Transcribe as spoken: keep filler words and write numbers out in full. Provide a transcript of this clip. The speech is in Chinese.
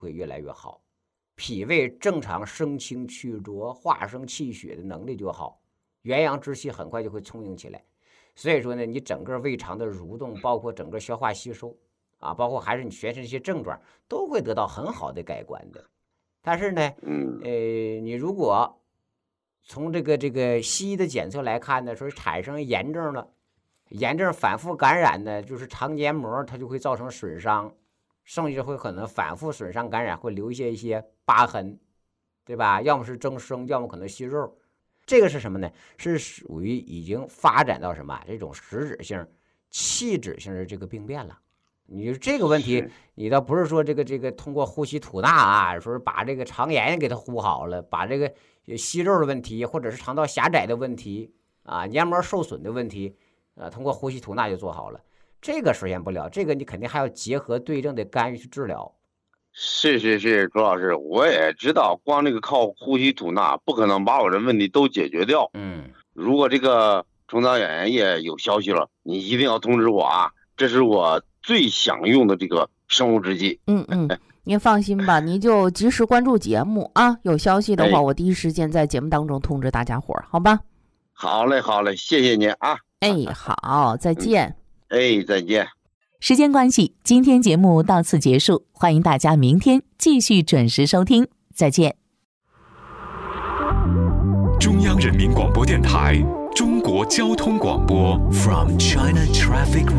会越来越好，脾胃正常生清去浊、化生气血的能力就好，元阳之气很快就会充盈起来。所以说呢，你整个胃肠的蠕动，包括整个消化吸收啊，包括还是你全身一些症状，都会得到很好的改观的。但是呢，呃，你如果从这个这个西医的检测来看呢，说产生炎症了，炎症反复感染呢，就是肠黏膜它就会造成损伤，甚至会可能反复损伤感染，会留下一些疤痕，对吧？要么是增生，要么可能息肉。这个是什么呢？是属于已经发展到什么这种实质性、器质性的这个病变了。你这个问题，你倒不是说这个这个通过呼吸吐纳啊，说把这个肠炎给它呼好了，把这个息肉的问题，或者是肠道狭窄的问题啊、黏膜受损的问题，呃，通过呼吸吐纳就做好了。这个实现不了，这个你肯定还要结合对症的干预去治疗。 是是是，朱老师，我也知道，光这个靠呼吸吐纳不可能把我的问题都解决掉。 嗯， 如果这个中导远液有消息了，你一定要通知我啊，这是我最想用的这个生物制剂。 嗯嗯，您放心吧，您就及时关注节目啊，有消息的话，我第一时间在节目当中通知大家伙儿，好吧？ 好嘞，好嘞，谢谢您啊。 哎，好，再见。 嗯、哎，再见。 时间关系，今天节目到此结束，欢迎大家明天继续准时收听，再见。 中央人民广播电台中国交通广播 From China Traffic